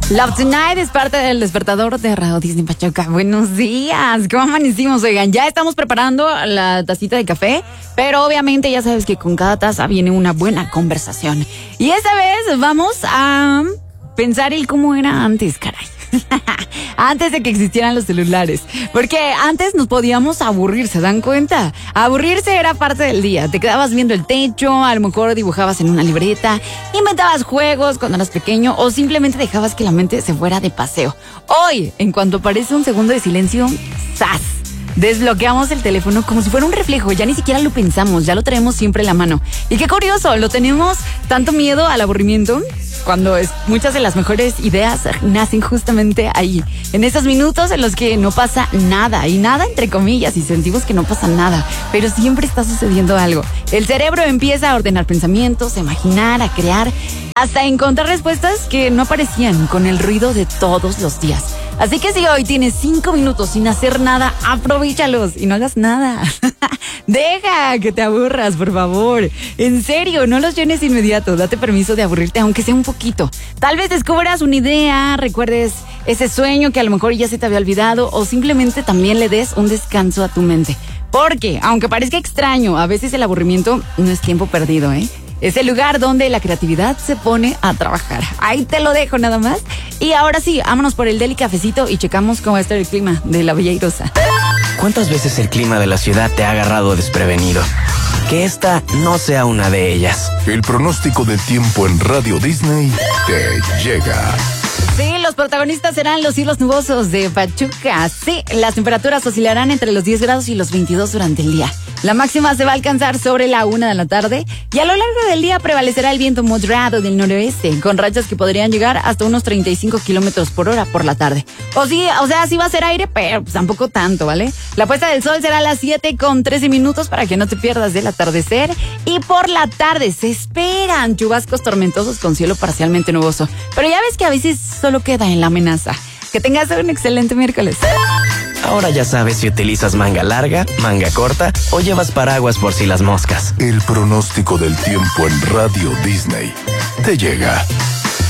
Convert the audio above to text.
Love Tonight es parte del despertador de Radio Disney Pachuca. Buenos días, ¿cómo amanecimos? Oigan, ya estamos preparando la tacita de café, pero obviamente ya sabes que con cada taza viene una buena conversación. Y esta vez vamos a pensar el cómo era antes, caray. Antes de que existieran los celulares. Porque antes nos podíamos aburrir, ¿se dan cuenta? Aburrirse era parte del día. Te quedabas viendo el techo, a lo mejor dibujabas en una libreta, inventabas juegos cuando eras pequeño o simplemente dejabas que la mente se fuera de paseo. Hoy, en cuanto aparece un segundo de silencio, ¡zas! Desbloqueamos el teléfono como si fuera un reflejo, ya ni siquiera lo pensamos, ya lo traemos siempre en la mano. Y qué curioso, lo tenemos tanto miedo al aburrimiento cuando muchas de las mejores ideas nacen justamente ahí, en esos minutos en los que no pasa nada, y nada entre comillas, y sentimos que no pasa nada, pero siempre está sucediendo algo. El cerebro empieza a ordenar pensamientos, a imaginar, a crear, hasta encontrar respuestas que no aparecían con el ruido de todos los días. Así que si hoy tienes 5 minutos sin hacer nada, aprovéchalos y no hagas nada. Deja que te aburras, por favor. En serio, no los llenes de inmediato. Date permiso de aburrirte, aunque sea un poquito. Tal vez descubras una idea, recuerdes ese sueño que a lo mejor ya se te había olvidado, o simplemente también le des un descanso a tu mente. Porque, aunque parezca extraño, a veces el aburrimiento no es tiempo perdido, ¿eh? Es el lugar donde la creatividad se pone a trabajar. Ahí te lo dejo nada más. Y ahora sí, vámonos por el Deli Cafecito y checamos cómo está el clima de la Bella Airosa. ¿Cuántas veces el clima de la ciudad te ha agarrado desprevenido? Que esta no sea una de ellas. El pronóstico del tiempo en Radio Disney te llega. Sí, los protagonistas serán los cielos nubosos de Pachuca. Sí, las temperaturas oscilarán entre los 10 grados y los 22 durante el día. La máxima se va a alcanzar sobre la 1 de la tarde y a lo largo del día prevalecerá el viento moderado del noroeste, con rachas que podrían llegar hasta unos 35 kilómetros por hora por la tarde. O sea, sí va a ser aire, pero pues tampoco tanto, ¿vale? La puesta del sol será a las 7:13 para que no te pierdas del atardecer. Y por la tarde se esperan chubascos tormentosos con cielo parcialmente nuboso. Pero ya ves que a veces solo queda en la amenaza. Que tengas un excelente miércoles. Ahora ya sabes si utilizas manga larga, manga corta o llevas paraguas por si las moscas. El pronóstico del tiempo en Radio Disney te llega.